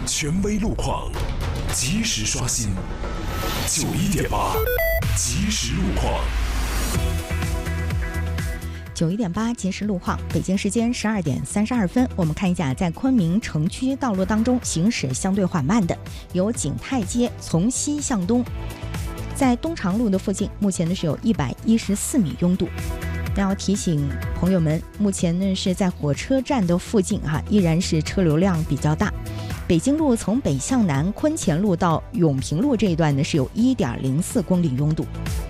权威路况，及时刷新。91.8即时路况。 91.8即时路况，北京时间12点32分，我们看一下，在昆明城区道路当中行驶相对缓慢的有景泰街从西向东，在东长路的附近，目前呢是有114米拥堵。那要提醒朋友们，目前呢是在火车站的附近依然是车流量比较大。北京路从北向南，昆前路到永平路这一段呢是有1.04公里拥堵。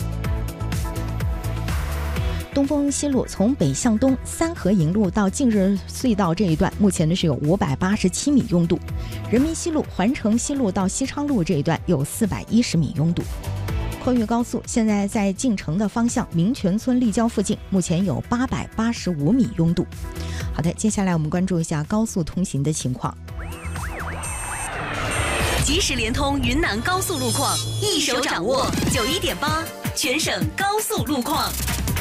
东风西路从北向东，三河营路到近日隧道这一段，目前呢是有587米拥堵。人民西路环城西路到西昌路这一段有410米拥堵。昆渝高速现在在进城的方向，民权村立交附近目前有885米拥堵。好的，接下来我们关注一下高速通行的情况。 即时联通云南高速路况，一手掌握91.8全省高速路况。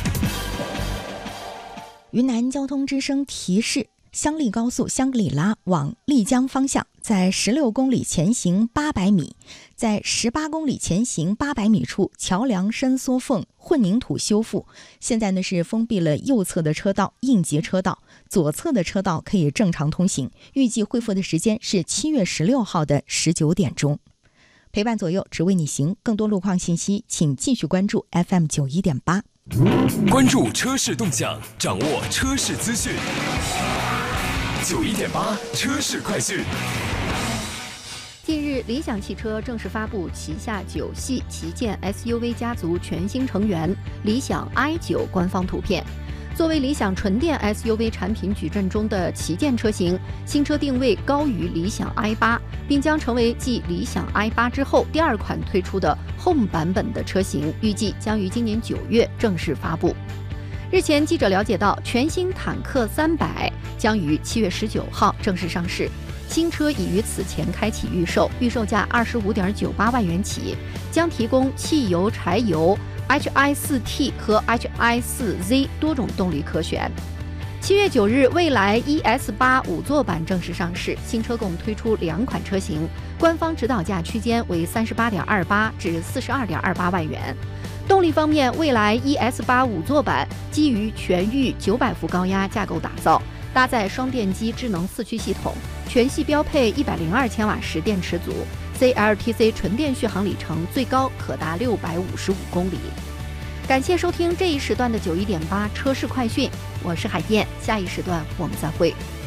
云南交通之声提示：香丽高速香格里拉往丽江方向，在16公里前行800米，在18公里前行800米处，桥梁伸缩缝混凝土修复。现在呢是封闭了右侧的车道，应急车道，左侧的车道可以正常通行。预计恢复的时间是7月16号的19点钟。陪伴左右，只为你行。更多路况信息，请继续关注 FM 91.8。 关注车市动向，掌握车市资讯。91.8车市快讯。 近日，理想汽车正式发布旗下9系旗舰 SUV 家族全新成员理想 i9 官方图片。作为理想纯电 SUV 产品矩阵中的旗舰车型，新车定位高于理想 i8， 并将成为继理想 i8 之后第2款推出的 Home 版本的车型，预计将于今年9月正式发布。日前，记者了解到，全新坦克300将于7月19号正式上市。新车已于此前开启预售，预售价25.98万元起，将提供汽油、柴油、HI4T 和 HI4Z 多种动力可选。7月9日，蔚来 ES8 5座版正式上市，新车共推出2款车型，官方指导价区间为38.28至42.28万元。动力方面，蔚来 ES8 5座版基于全域900伏高压架构打造，搭载双电机智能4驱系统，全系标配102千瓦时电池组， CLTC 纯电续航里程最高可达655公里。感谢收听这一时段的91.8车市快讯，我是海燕，下一时段我们再会。